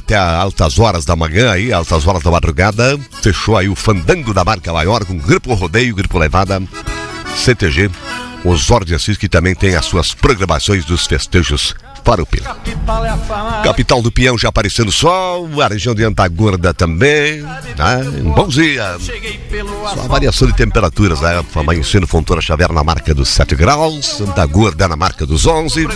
até altas horas da manhã, aí, altas horas da madrugada. Fechou aí o fandango da marca maior com Grupo Rodeio, Grupo Levada, CTG, Osório de Assis, que também tem as suas programações dos festejos para o Peão. Capital do Peão já aparecendo sol, a região de Antagorda também, né? Bom dia. Só a variação de temperaturas, né? Amanhecendo Fontoura Xavier na marca dos 7 graus, Antagorda na marca dos 11.